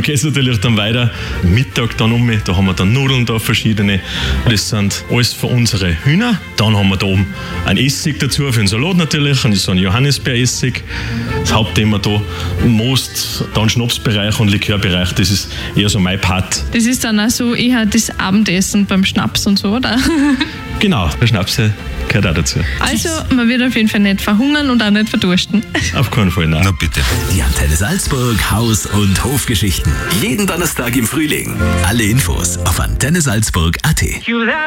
geht es natürlich dann weiter. Mittag dann da haben wir dann Nudeln da, verschiedene. Das sind alles für unsere Hühner. Dann haben wir da oben ein Essig dazu, für den Salat natürlich, und so ein Johannisbeeressig. Das Hauptthema da, Most, dann Schnapsbereich und Likörbereich, das ist eher so mein Part. Das ist dann auch so eher das Abendessen beim Schnaps und so, oder? Genau, der Schnaps gehört auch dazu. Also, man wird auf jeden Fall nicht verhungern und auch nicht verdursten. Auf keinen Fall, nein. Na bitte. Die Antenne Salzburg Haus- und Hofgeschichten. Jeden Donnerstag im Frühling. Alle Infos auf antennesalzburg.at.